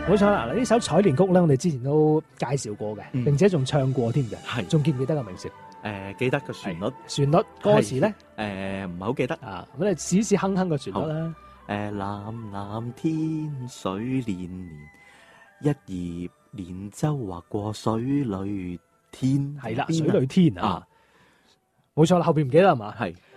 冇錯啦，嗱呢首《采蓮曲》咧，我哋之前都介紹過嘅，並且仲唱過添嘅， 係仲記唔記得個名字？ 記得個旋律， 旋律歌詞咧， 唔係好記得啊，咁你試試哼哼個旋律啦。 藍藍天水連連，一葉蓮舟劃過水裏天。 係啦，水裏天啊，冇錯啦，後邊唔記得係嘛？ 係